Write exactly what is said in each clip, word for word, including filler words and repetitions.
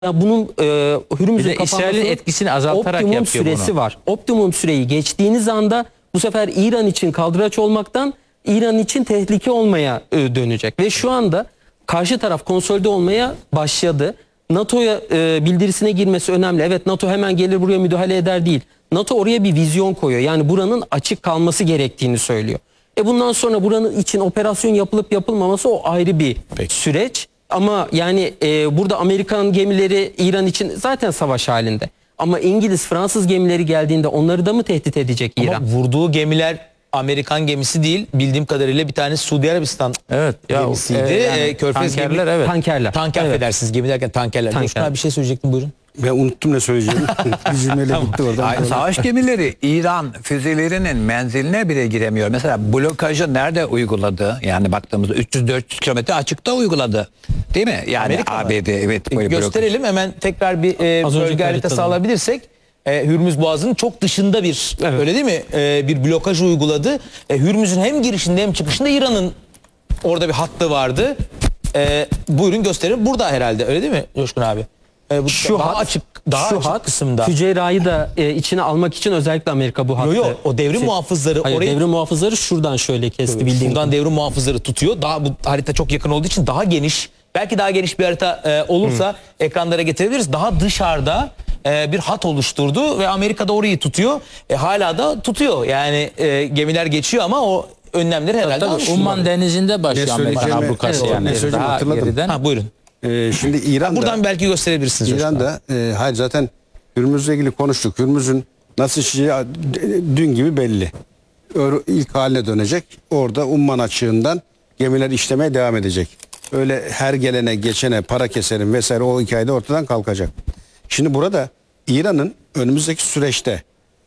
Ya bunun e, Hürmüz'ün İsrail'in etkisini azaltarak optimum yapıyor süresi bunu. var. Optimum süreyi geçtiğiniz anda bu sefer İran için kaldıraç olmaktan İran için tehlike olmaya e, dönecek. Ve şu anda karşı taraf konsolide olmaya başladı. NATO'ya e, bildirisine girmesi önemli. Evet, NATO hemen gelir buraya müdahale eder değil. NATO oraya bir vizyon koyuyor. Yani buranın açık kalması gerektiğini söylüyor. E bundan sonra buranın için operasyon yapılıp yapılmaması o ayrı bir Peki. süreç. Ama yani e, burada Amerikan gemileri İran için zaten savaş halinde. Ama İngiliz, Fransız gemileri geldiğinde onları da mı tehdit edecek İran? Ama vurduğu gemiler Amerikan gemisi değil. Bildiğim kadarıyla bir tane Suudi Arabistan Evet, ya, gemisiydi. e, yani E, Körfez tankerler, gemi- evet. Tankerler. Tanker Evet. affedersiniz, gemi derken tankerler. Tanker. Coşkun abi bir şey söyleyecektin, buyurun. Ben unuttum ne söyleyeceğimi. Bir cümleyle bitti oradan. Ay, savaş gemileri İran füzelerinin menziline bile giremiyor. Mesela blokajı nerede uyguladı? Yani baktığımızda üç yüz dört yüz kilometre açıkta uyguladı. Değil mi? Yani Amerika mı? A B D evet böyle blokaj. Gösterelim hemen tekrar bir e, Az önceki bölge haritası haritada. alabilirsek. E, Hürmüz Boğazı'nın çok dışında bir Evet. öyle değil mi? E, bir blokaj uyguladı. E, Hürmüz'ün hem girişinde hem çıkışında İran'ın orada bir hattı vardı. E, buyurun gösterin. Burada herhalde öyle değil mi Coşkun abi? E, bu Şu daha hat, açık, daha şu açık hat, kısımda. Füceyra'yı da e, içine almak için özellikle Amerika bu hattı. Yo yo o devrim Şey- muhafızları Hayır, orayı devrim muhafızları şuradan şöyle kesti bildiğim. buradan devrim muhafızları tutuyor. Daha bu harita çok yakın olduğu için daha geniş. Belki daha geniş bir harita e, olursa ekranlara getirebiliriz. Daha dışarıda e, bir hat oluşturdu ve Amerika'da orayı tutuyor. E, hala da tutuyor. Yani e, gemiler geçiyor ama o önlemleri herhalde Tabii, almışlar. Umman denizinde başlıyor Ne Amerikan söyleyeceğimi- ablukası evet, yani. ne söyleyeceğimi Daha hatırladım. geriden. Ha buyurun. Ee, şimdi İran'da, Buradan belki gösterebilirsiniz. Coşkun abi. İran'da e, hayır zaten Hürmüz'le ilgili konuştuk. Hürmüz'ün nasıl işleyeceği dün gibi belli. Ör- İlk haline dönecek. Orada Umman açığından gemiler işlemeye devam edecek. Öyle her gelene geçene para keserim vesaire o hikayede ortadan kalkacak. Şimdi burada İran'ın önümüzdeki süreçte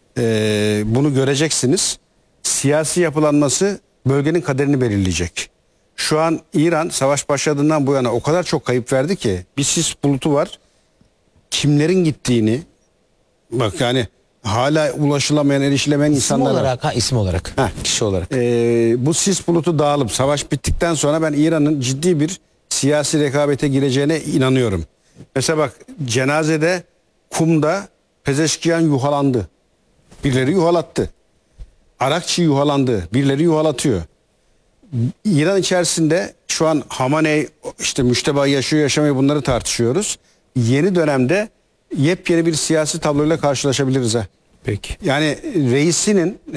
e, bunu göreceksiniz. Siyasi yapılanması bölgenin kaderini belirleyecek. Şu an İran savaş başladığından bu yana o kadar çok kayıp verdi ki bir sis bulutu var. Kimlerin gittiğini bak yani hala ulaşılamayan, erişilemeyen İsim insanlar var. olarak ha isim olarak. Heh. Kişi olarak. Ee, bu sis bulutu dağılıp savaş bittikten sonra ben İran'ın ciddi bir siyasi rekabete gireceğine inanıyorum. Mesela bak cenazede Kum'da Pezeşkiyan yuhalandı. Birileri yuhalattı. Arakçı yuhalandı. Birileri yuhalatıyor. İran içerisinde şu an Hamaney işte müşteba yaşıyor yaşamıyor bunları tartışıyoruz. Yeni dönemde yepyeni bir siyasi tabloyla karşılaşabiliriz ha. Peki. Yani reisinin e,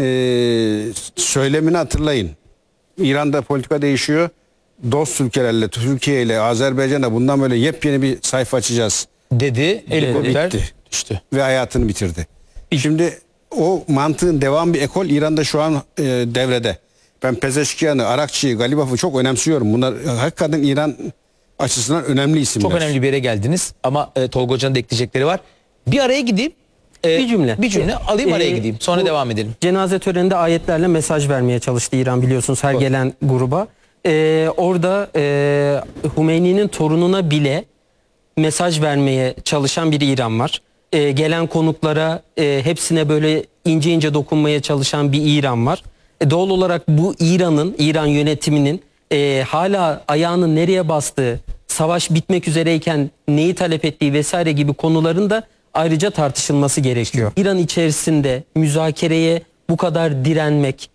söylemini hatırlayın. İran'da politika değişiyor. Dost ülkelerle, Türkiye ile, Azerbaycan'la bundan böyle yepyeni bir sayfa açacağız. Dedi. Helikopter bitti. düştü. Ve hayatını bitirdi. Şimdi o mantığın devam bir ekol İran'da şu an e, devrede. Ben Pezeşkiyan'ı, Arakçı'yı, Galibaf'ı çok önemsiyorum. Bunlar e, hakikaten İran açısından önemli isimler. Çok önemli bir yere geldiniz ama e, Tolga Hoca'nın da ekleyecekleri var. Bir araya gideyim. E, Bir cümle. Bir cümle alayım araya Ee, gideyim. Sonra bu devam edelim. Cenaze töreninde ayetlerle mesaj vermeye çalıştı İran biliyorsunuz her gelen gruba. Ee, orada e, Hümeyni'nin torununa bile mesaj vermeye çalışan bir İran var. Ee, gelen konuklara e, hepsine böyle ince ince dokunmaya çalışan bir İran var. E, doğal olarak bu İran'ın, İran yönetiminin e, hala ayağının nereye bastığı, savaş bitmek üzereyken neyi talep ettiği vesaire gibi konuların da ayrıca tartışılması gerekiyor. İran içerisinde müzakereye bu kadar direnmek,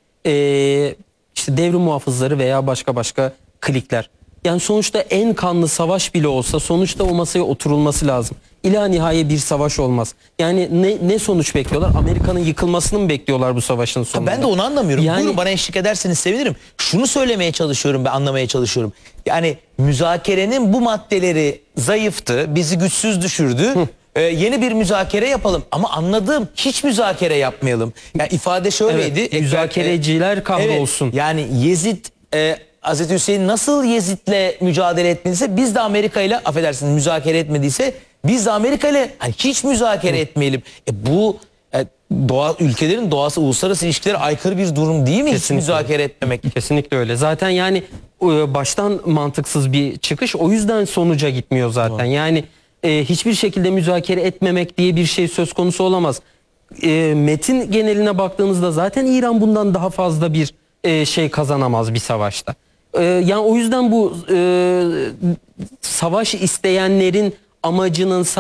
e, işte devrim muhafızları veya başka başka klikler. Yani sonuçta en kanlı savaş bile olsa sonuçta o masaya oturulması lazım. İlahi nihai bir savaş olmaz. Yani ne, ne sonuç bekliyorlar? Amerika'nın yıkılmasını mı bekliyorlar bu savaşın sonunda? Ben de onu anlamıyorum. Yani- Buyurun bana eşlik ederseniz sevinirim. Şunu söylemeye çalışıyorum, ben anlamaya çalışıyorum. Yani müzakerenin bu maddeleri zayıftı, bizi güçsüz düşürdü. Ee, yeni bir müzakere yapalım ama anladığım hiç müzakere yapmayalım. Yani ifade şöyleydi. Evet, Ekber- müzakereciler kahrolsun. Evet, yani Yezid e, Hazreti Hüseyin nasıl Yezid'le mücadele etmediyse biz de Amerika ile affedersiniz müzakere etmediyse biz de Amerika ile hani hiç müzakere etmeyelim. E, bu e, doğa ülkelerin doğası uluslararası ilişkilere aykırı bir durum değil mi? Hiç Kesinlikle. müzakere etmemek. Kesinlikle öyle. Zaten yani e, baştan mantıksız bir çıkış. O yüzden sonuca gitmiyor zaten. Yani e, hiçbir şekilde müzakere etmemek diye bir şey söz konusu olamaz. E, metin geneline baktığınızda zaten İran bundan daha fazla bir e, şey kazanamaz bir savaşta. E, yani o yüzden bu e, savaş isteyenlerin amacının